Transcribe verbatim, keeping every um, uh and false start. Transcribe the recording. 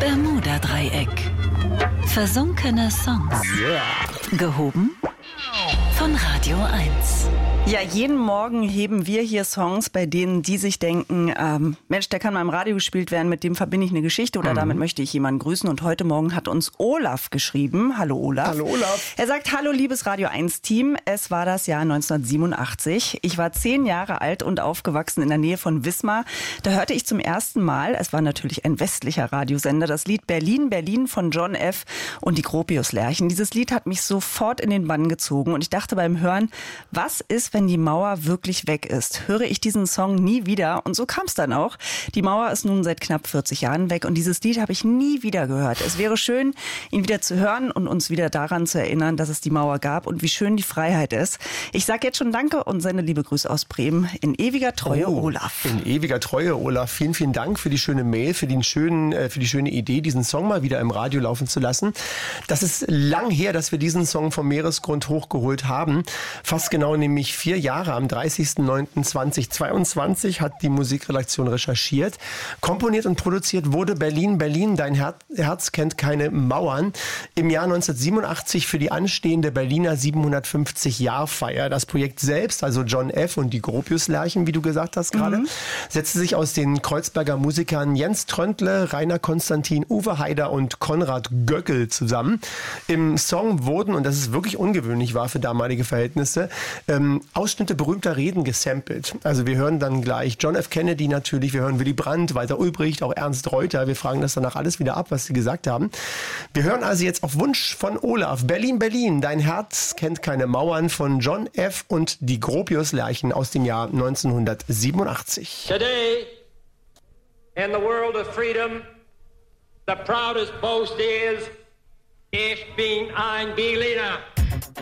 Bermuda-Dreieck. Versunkene Songs. Yeah. Gehoben von Radio eins. Ja, jeden Morgen heben wir hier Songs, bei denen die sich denken, ähm, Mensch, der kann mal im Radio gespielt werden, mit dem verbinde ich eine Geschichte oder mhm. damit möchte ich jemanden grüßen. Und heute Morgen hat uns Olaf geschrieben. Hallo Olaf. Hallo Olaf. Er sagt, hallo liebes Radio eins Team. Es war das Jahr neunzehnhundertsiebenundachtzig. Ich war zehn Jahre alt und aufgewachsen in der Nähe von Wismar. Da hörte ich zum ersten Mal, es war natürlich ein westlicher Radiosender, das Lied Berlin, Berlin von John F. und die Gropius-Lerchen. Dieses Lied hat mich sofort in den Bann gezogen und ich dachte beim Hören, was ist, wenn die Mauer wirklich weg ist? Höre ich diesen Song nie wieder? Und so kam es dann auch. Die Mauer ist nun seit knapp vierzig Jahren weg und dieses Lied habe ich nie wieder gehört. Es wäre schön, ihn wieder zu hören und uns wieder daran zu erinnern, dass es die Mauer gab und wie schön die Freiheit ist. Ich sage jetzt schon Danke und sende liebe Grüße aus Bremen. In ewiger Treue, oh, Olaf. In ewiger Treue, Olaf. Vielen, vielen Dank für die schöne Mail, für, den schönen, äh, für die schöne Idee, diesen Song mal wieder im Radio laufen zu lassen. Das ist lang her, dass wir diesen Song vom Meeresgrund hochgeholt haben. Fast genau nämlich vier Jahre. Am dreißigsten neunten zweitausendzweiundzwanzig hat die Musikredaktion recherchiert. Komponiert und produziert wurde Berlin, Berlin, dein Her- Herz kennt keine Mauern. Im Jahr neunzehnhundertsiebenundachtzig für die anstehende Berliner siebenhundertfünfzig-Jahr-Feier. Das Projekt selbst, also John F. und die Gropius-Lerchen, wie du gesagt hast gerade, mhm. setzte sich aus den Kreuzberger Musikern Jens Tröntle, Rainer Konstantin, Uwe Haider und Konrad Göckel zusammen. Im Song wurden, und das ist wirklich ungewöhnlich war für damalige Verhältnisse, ähm, Ausschnitte berühmter Reden gesampelt. Also wir hören dann gleich John F. Kennedy natürlich, wir hören Willy Brandt, Walter Ulbricht, auch Ernst Reuter. Wir fragen das danach alles wieder ab, was sie gesagt haben. Wir hören also jetzt auf Wunsch von Olaf Berlin, Berlin, dein Herz kennt keine Mauern von John F. und die Gropius-Lerchen aus dem Jahr neunzehnhundertsiebenundachtzig. Today, in the world of freedom, the proudest boast is, ich bin ein Berliner.